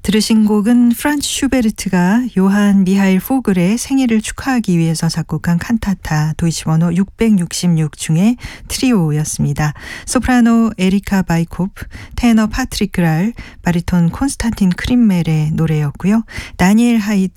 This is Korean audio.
들으신 곡은 프란츠 슈베르트가 요한 미하일 포글의 생일을 축하하기 위해서 작곡한 칸타타 도이치번호 666 중에 트리오였습니다. 소프라노 에리카 바이코프, 테너 파트릭 그랄, 바리톤 콘스탄틴 크림멜의 노래였고요. 다니엘 하이드